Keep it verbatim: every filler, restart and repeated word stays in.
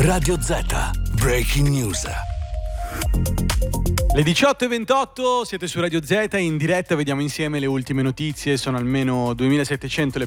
Radio Z, Breaking News. Le diciotto e ventotto, siete su Radio Z, in diretta vediamo insieme le ultime notizie. Sono almeno duemilasettecento le